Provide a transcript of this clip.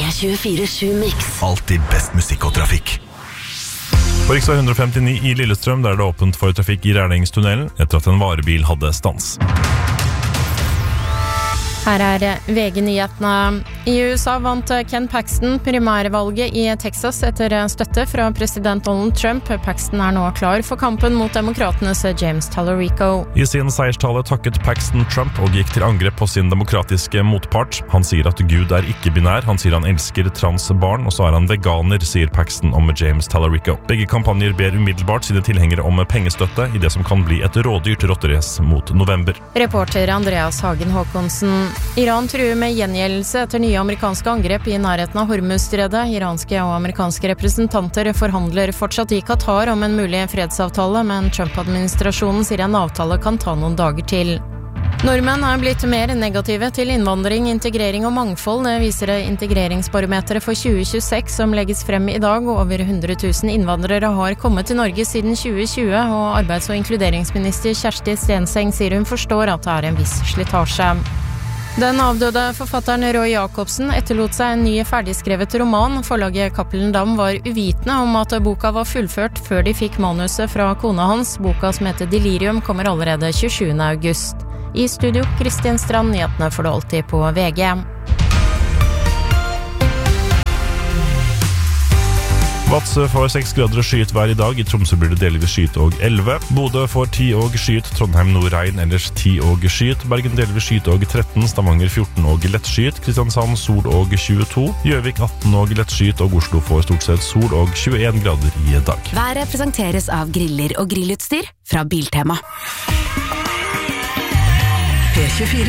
P24/7 Mix. Alltid best musikk og trafikk. På riksvei 159 i Lillestrøm der det åpent for trafikk i Rælingstunnelen etter at en varebil hadde stans. Her VG-nyhetene. I USA vant Ken Paxton primærvalget i Texas etter støtte fra president Donald Trump. Paxton nå klar for kampen mot demokratenes James Tallarico. I sin seierstale takket Paxton Trump og gikk til angrep på sin demokratiske motpart. Han sier at Gud ikke binær, han sier han elsker transbarn, og så han veganer, sier Paxton om James Tallarico. Begge kampanjer ber umiddelbart sine tilhengere om pengestøtte i det som kan bli et rådyrt rotterace mot november. Reporter Andreas Hagen Håkonsen. Iran truer med gjengjeldelse etter nye amerikanske angrep i nærheten av Hormuzstredet. Iranske og amerikanske representanter forhandler fortsatt i Qatar om en mulig fredsavtale, men Trump-administrasjonen sier en avtale kan ta noen dager til. Nordmenn blitt mer negative til innvandring, integrering og mangfold. Det viser integreringsbarometeret for 2026 som legges frem i dag. Over 100 000 innvandrere har kommet til Norge siden 2020, og arbeids- og inkluderingsminister Kjersti Stenseng sier hun forstår at det en viss slitasje. Den avdøde forfatteren Roy Jacobsen etterlot seg en ny ferdigskrevet roman. Forlaget Cappelen Damm var uvitende om at boka var fullført før de fikk manuset fra kona hans. Boka som heter Delirium kommer allerede 27. august. I studio Kristin Strand, nyhetene får du alltid på VG. Vadsø får 6 grader og skyet vær i dag. I Tromsø blir det delvis skyet og 11. Bodø får 10 og skyet. Trondheim nordregn, ellers 10 og skyet. Bergen delvis skyet og 13. Stavanger 14 og lett skyet. Kristiansand sol og 22. Gjøvik 18 og lett skyet. Og Oslo får stort sett sol og 21 grader i dag. Været presenteres av griller og grillutstyr fra Biltema. P24.